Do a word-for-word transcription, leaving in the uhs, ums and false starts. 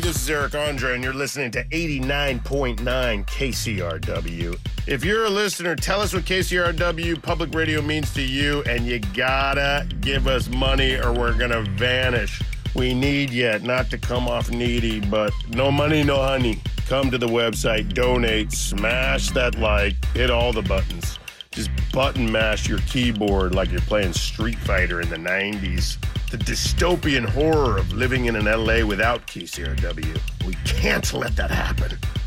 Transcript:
This is Eric Andre, and you're listening to eighty-nine point nine K C R W. If you're a listener, tell us what K C R W public radio means to you, and you gotta give us money or we're gonna vanish. We need you, not to come off needy, but no money, no honey. Come to the website, donate, smash that like, hit all the buttons. Just button mash your keyboard like you're playing Street Fighter in the nineties. The dystopian horror of living in an L A without K C R W. We can't let that happen.